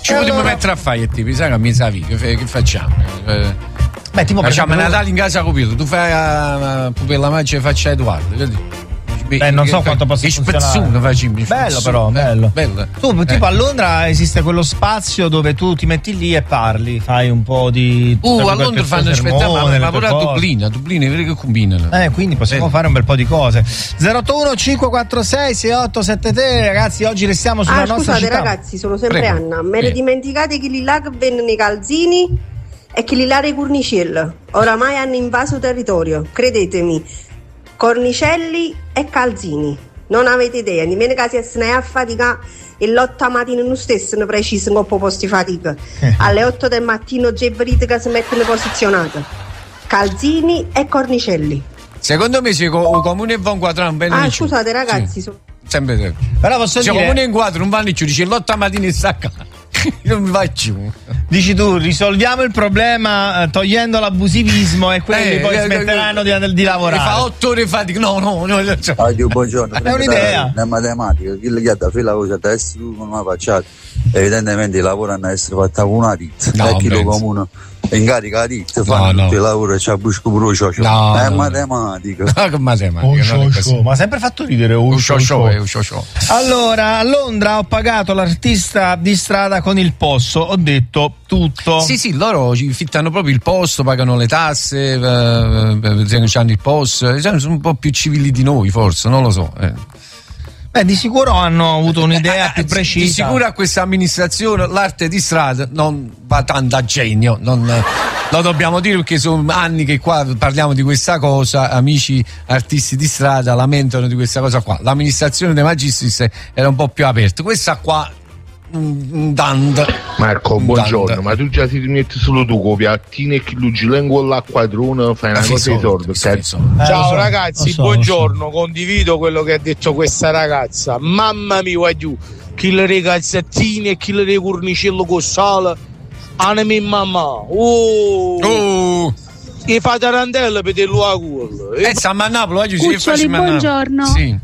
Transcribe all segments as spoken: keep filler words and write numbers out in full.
Ci allora... potremmo mettere a fare, tipo, sai che mi sa che, che facciamo? Eh, Beh, tipo facciamo Natale in casa Copillo, tu fai a Pupilla Magia e faccia Edoardo, vedi? Beh, non so quanto possa funzionare. Facciamo, bello però, bello. bello. Tu tipo eh. a Londra esiste quello spazio dove tu ti metti lì e parli, fai un po' di Uh, a Londra fanno spettacolo, ma pure a Dublino, a Dublino, vedi che combinano. Eh, quindi possiamo eh. fare un bel po' di cose. zero otto uno cinque quattro sei sei otto sette tre, ragazzi, oggi restiamo sulla ah, nostra scusate, città. ragazzi, sono sempre Prego. Anna. Me ne dimenticate che lì là che vendono i calzini e che lì là dei cornicelli. Oramai hanno invaso territorio, credetemi. Cornicelli e calzini. Non avete idea, nemmeno che se ne è a fatica e l'otto mattina non stesso ne preciso un po' posti fatica. Alle otto del mattino già vedete che si mettono posizionate. Calzini e cornicelli. Secondo me se il comune va inquadrare un bel Ah, scusate ragazzi, sì. so... sempre te. Però posso se dire, il comune inquadra un vanno ci dice l'otto mattina e sacca. Io non mi faccio. Dici tu, risolviamo il problema eh, togliendo l'abusivismo e quelli eh, poi eh, smetteranno eh, di, di lavorare. Fa otto ore fa dico no no no. Oddio, buongiorno. È un'idea. La matematica, chi le chiede a fare la cosa da essere tu con una facciata, evidentemente lavorano a essere fatta con una ditta. No, e chi lo comune in carica la ditta fanno no, tutto no. il lavoro e c'ha busco pure ciò. No, è no, matematica. No, che matematica. Oh, show, show. Ma sempre fatto ridere. Oh, show, show. Show, show. Allora, a Londra ho pagato l'artista di strada con il posto, ho detto tutto. Sì, sì, loro ci fittano proprio il posto, pagano le tasse, eh, hanno il posto, sono un po' più civili di noi, forse, non lo so. Eh. Beh, di sicuro hanno avuto un'idea più precisa. Di sicuro a questa amministrazione l'arte di strada non va tanto a genio, non, lo dobbiamo dire perché sono anni che qua parliamo di questa cosa, amici artisti di strada lamentano di questa cosa qua. L'amministrazione dei Magistris era un po' più aperta, questa qua Dand. Marco, buongiorno, ma tu già ti metti solo tu con piattini e chi lo gilengo all'acqua drona fai una ah, cosa di sordo, cazzo. Eh, Ciao so, ragazzi, so, buongiorno, so. Condivido quello che ha detto questa ragazza. Mamma mia, guagliù, chi le ragazzettini e chi le re cornicello con sale. Anime mamma. Oh. Oh. E fa tarantella per il luogo. Eh, stiamo a Napoli, oggi si Cuccioli, buongiorno. Sì.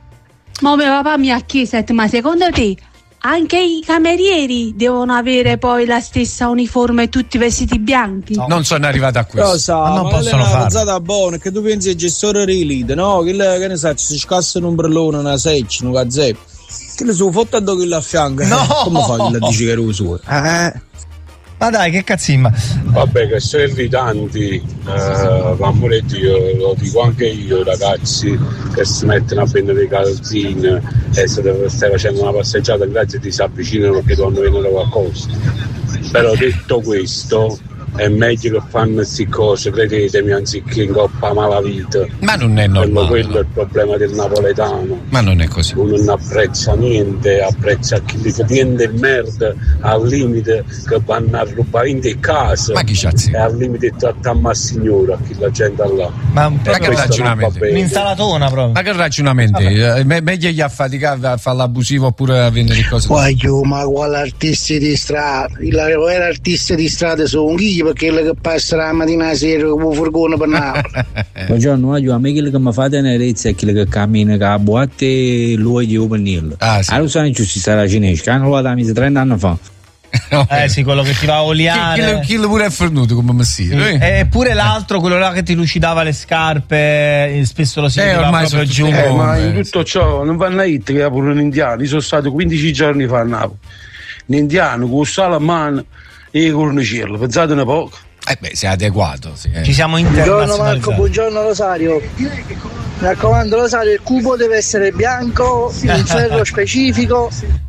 Ma mio papà mi ha chiesto, ma secondo te anche i camerieri devono avere poi la stessa uniforme e tutti vestiti bianchi? No. Non sono arrivato a questo. Cosa? Ma non ma possono fare. È una pensata buona, che tu pensi ai gestori di lead, no? Che, le, che ne sa, ci si scassano un brellone, una seccia, un gazzetto. Che le sono fotte a dopo a fianco. No! Come fa che la dice che era usuale? Eh. Ma dai, che cazzimma. Vabbè, che sono irritanti, eh, amore Dio, lo dico anche io, ragazzi che si mettono a vendere i calzini e se stai facendo una passeggiata grazie ti si avvicinano perché devono vendere qualcosa. Però detto questo, è meglio che fanno queste cose, credetemi, anziché in coppa malavita. Ma non è normale. Quello è il problema del napoletano. Ma non è così. Uno non apprezza niente, apprezza chi li niente merda al limite che vanno a rubare in te casa. Ma chi c'azzi? E al limite trattamma a signora chi la gente là. Ma, un ma che ragionamento? Un'instalatona proprio. Ma che ragionamento? Eh, meglio gli affaticare a fare l'abusivo oppure a vendere cose. Guaglio, ma quale artisti di strada? Il vero artista di strada sono un ghigli perché quello che passa la mattina a sera con un furgone per Napoli. Buongiorno, a me quello che mi fa tenerezza è quello che cammina con la boatte e lui di Openil. Ah, sì. Allora sai ci si sarà cinese, che hanno lavorato a trenta anni fa. Eh sì, quello che ti va a oliare. Chi, chi, chi pure è fornuto come messina. Sì. E pure l'altro, quello là che ti lucidava le scarpe, spesso lo si eh, vedeva proprio giù. Eh, ma in tutto ciò non vanno a hit che è pure un indiano. Io sono stato quindici giorni fa a Napoli. Un indiano con sale a mano e cornicello, pensate un poco. Eh beh, sei adeguato. Sì, eh. Ci siamo internazionalizzati. Buongiorno Marco, buongiorno Rosario. Mi raccomando Rosario, il cubo deve essere bianco, un ferro specifico.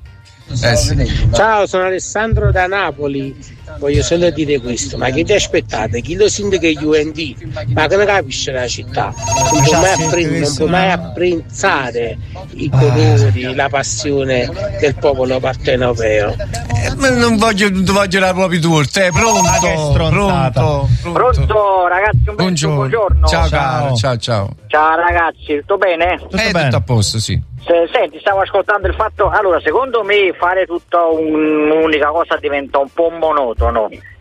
Eh sì. Ciao, sono Alessandro da Napoli. Voglio solo dire questo, ma che ti aspettate? Chi lo sindaco è U N D? Ma che ne capisce la città? Non può mai, apprend- non può mai apprezzare i colori, la passione del popolo partenopeo. Eh, non voglio, non voglio la propria torta, eh, pronto, pronto, pronto, pronto, ragazzi, un buongiorno. buongiorno. Ciao, caro, ciao, ciao. Ciao ragazzi, tutto bene? Tutto eh, bene. Tutto a posto, sì. Senti, stavo ascoltando il fatto, allora secondo me fare tutta un, un'unica cosa diventa un po' monotono.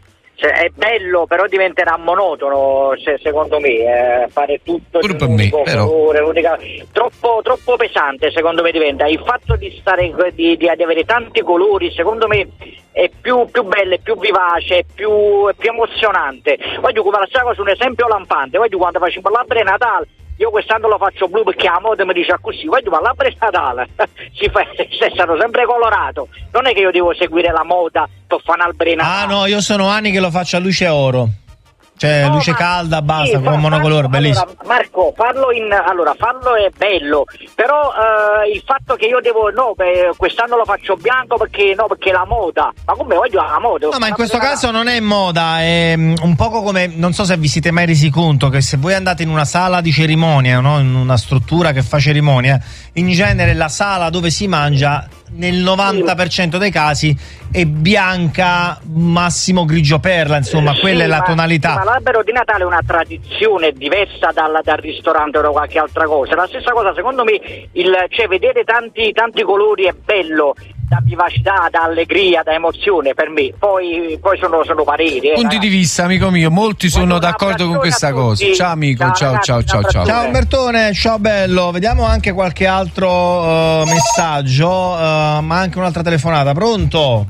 cioè, è bello, però diventerà monotono, se, secondo me, eh, fare tutto pure di per un me, unico però. colore, unica, troppo, troppo pesante, secondo me diventa. Il fatto di stare di, di, di avere tanti colori, secondo me è più, più bello, è più vivace, è più, è più emozionante. Voglio fare su un esempio lampante, voglio quando facciamo l'albero di Natale. Io quest'anno lo faccio blu perché la moda mi dice così, voglio ma l'albero di Natale si fa, è stato sempre colorato, non è che io devo seguire la moda per fare un albero di Natale. Ah no, io sono anni che lo faccio a luce oro. Cioè, no, luce ma, calda, basta, sì, con monocolore, bellissimo. Allora, Marco, farlo in allora farlo è bello, però eh, il fatto che io devo no, beh, quest'anno lo faccio bianco perché no, perché è la moda. Ma come voglio la moda? No, ma in questo caso non è moda, è un poco come, non so se vi siete mai resi conto che se voi andate in una sala di cerimonia, no, in una struttura che fa cerimonia, in genere la sala dove si mangia nel novanta per cento dei casi è bianca, massimo grigio perla, insomma, sì, quella è la ma, tonalità. Ma l'albero di Natale è una tradizione diversa dal, dal ristorante o da qualche altra cosa. La stessa cosa, secondo me, il, cioè vedere tanti, tanti colori è bello, da vivacità, da allegria, da emozione per me. Poi, poi sono, sono pareri. Eh, Punti ragazzi. di vista, amico mio, molti sono Buon d'accordo con questa cosa. Ciao amico, ciao ciao ragazzi, ciao ciao ciao. Ciao Umbertone, ciao bello. Vediamo anche qualche altro uh, messaggio, uh, ma anche un'altra telefonata. Pronto?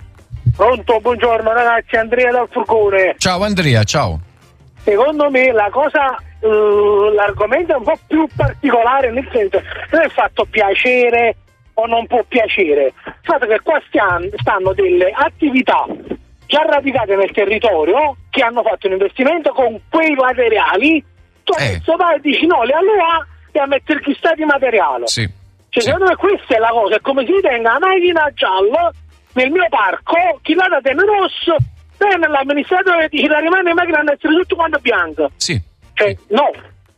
Pronto, buongiorno ragazzi, Andrea dal Furgone. Ciao Andrea, ciao. Secondo me la cosa, uh, l'argomento è un po' più particolare, nel senso non è il fatto piacere o non può piacere, il fatto che qua stian, stanno delle attività già radicate nel territorio che hanno fatto un investimento con quei materiali, tu eh. adesso vai e dici no, le allora e a mettere chissà di materiale. Sì. Cioè, sì. secondo me questa è la cosa, è come si tenga una macchina gialla nel mio parco, chi la dà in rosso, bene l'amministratore dice la rimane in macchina a essere tutto quanto bianco. Sì. Cioè, no.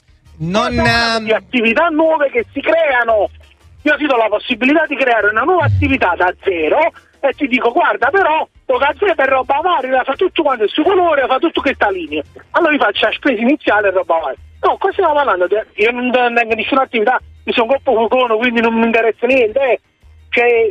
Non um... di attività nuove che si creano. Io ti do la possibilità di creare una nuova attività da zero e ti dico guarda però lo cazzè per roba varia fa tutto quanto il suo colore, fa tutto questa linea, allora vi faccio la spesa iniziale e roba varia. No, qua stiamo parlando di, io non tengo nessuna attività, mi sono un po' fuocono quindi non mi interessa niente, eh. Cioè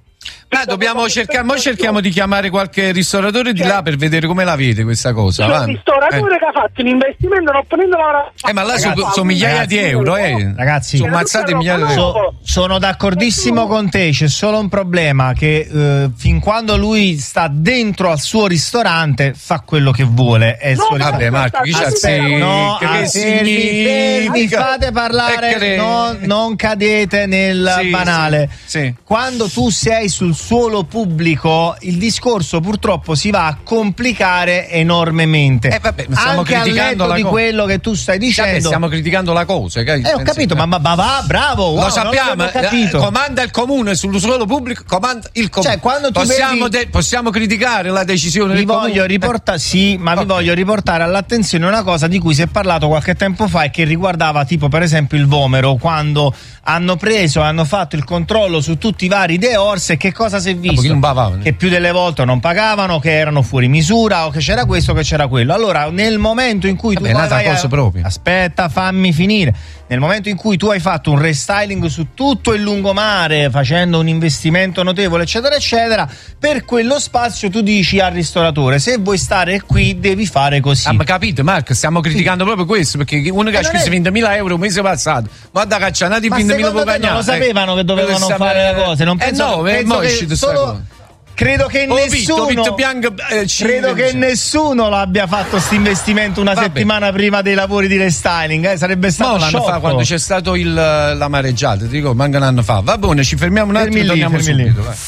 Ah, dobbiamo cercare, mo cerchiamo di chiamare qualche ristoratore di là per vedere come la vede questa cosa. C'è un ristoratore eh. che ha fatto un investimento non prendendo la Eh ma là sono so migliaia di euro, eh. Ragazzi, sono mazzate migliaia di euro. So, sono d'accordissimo con te, c'è solo un problema che eh, fin quando lui sta dentro al suo ristorante fa quello che vuole, è il no, suo vabbè Marco, chi c'ha sì, no, che, che significa? Mi fate parlare, non, non cadete nel sì, banale. Sì, sì. Quando tu sei sul suolo pubblico il discorso purtroppo si va a complicare enormemente. Eh, vabbè, stiamo anche criticando al netto la di co- quello che tu stai dicendo. Vabbè, stiamo criticando la cosa. Che eh, ho capito, ma, ma, ma va, bravo. Wow, lo sappiamo. Eh, comanda il comune sul suolo pubblico, comanda il comune. Cioè, quando tu possiamo, vedi... de- possiamo criticare la decisione vi del voglio comune? riporta- eh. Sì, ma okay. vi voglio riportare all'attenzione una cosa di cui si è parlato qualche tempo fa e che riguardava tipo per esempio il Vomero, quando hanno preso, hanno fatto il controllo su tutti i vari Deors e che cosa si è visto? Non pagavano. Che più delle volte non pagavano, che erano fuori misura o che c'era questo, che c'era quello. Allora, nel momento in cui Vabbè, tu vai vai cosa a... proprio. Aspetta, fammi finire. Nel momento in cui tu hai fatto un restyling su tutto il lungomare, facendo un investimento notevole, eccetera, eccetera, per quello spazio tu dici al ristoratore: se vuoi stare qui, devi fare così. Ah, ma capite, Marco, stiamo criticando sì. proprio questo, perché uno che ha speso è... ventimila euro un mese passato, guarda che c'ha nati ventimila euro non lo sapevano eh, che dovevano fare le cose. Non penso, eh no, che, penso che, che solo... Credo che oh, nessuno Vitto, Vitto Bianco, eh, credo che nessuno l'abbia fatto questo investimento una Vabbè. settimana prima dei lavori di restyling, eh? Sarebbe stato un anno fa quando c'è stato il, la mareggiata, ti dico, manca un anno fa. Va bene, ci fermiamo un attimo e torniamo lì, subito. Vai.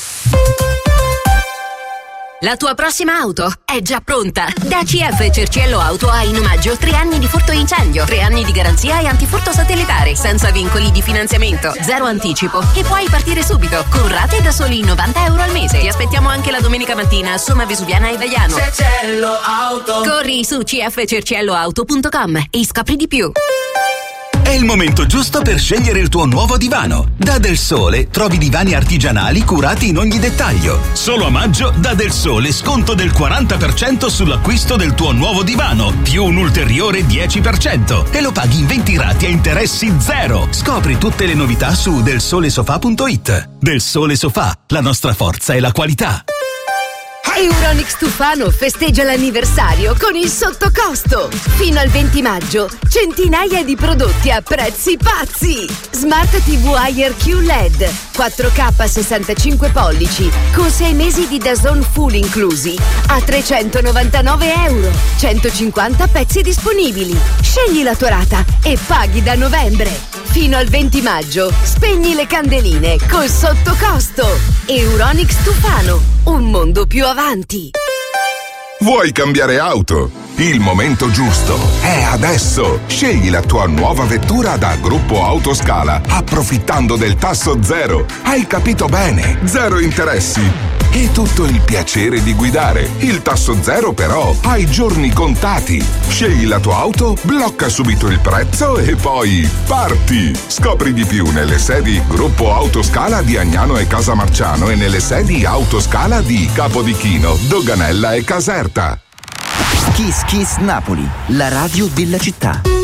La tua prossima auto è già pronta. Da C F Cerciello Auto hai in omaggio tre anni di furto incendio, tre anni di garanzia e antifurto satellitare, senza vincoli di finanziamento, zero anticipo e puoi partire subito con rate da soli novanta euro al mese. Ti aspettiamo anche la domenica mattina a Somma Vesuviana e Vaiano. Cerciello Auto. Corri su c f cerciello auto punto com e scopri di più. È il momento giusto per scegliere il tuo nuovo divano. Da Del Sole trovi divani artigianali curati in ogni dettaglio. Solo a maggio da Del Sole sconto del quaranta per cento sull'acquisto del tuo nuovo divano, più un ulteriore dieci per cento e lo paghi in venti rate a interessi zero. Scopri tutte le novità su del sole sofà punto it. Del Sole Sofà, la nostra forza è la qualità. Euronics Tufano festeggia l'anniversario con il sottocosto. Fino al venti maggio, centinaia di prodotti a prezzi pazzi. Smart ti vu Air Q L E D quattro K sessantacinque pollici con sei mesi di D A Z N full inclusi a trecentonovantanove euro. centocinquanta pezzi disponibili. Scegli la tua rata e paghi da novembre. Fino al venti maggio, spegni le candeline col sottocosto. Euronics Tufano, un mondo più avanti. Vuoi cambiare auto? Il momento giusto è adesso. Scegli la tua nuova vettura da Gruppo Autoscala, approfittando del tasso zero. Hai capito bene? Zero interessi e tutto il piacere di guidare. Il tasso zero però hai giorni contati. Scegli la tua auto, blocca subito il prezzo e poi parti. Scopri di più nelle sedi Gruppo Autoscala di Agnano e Casamarciano e nelle sedi Autoscala di Capodichino, Doganella e Caserta. Kiss Kiss Napoli, la radio della città.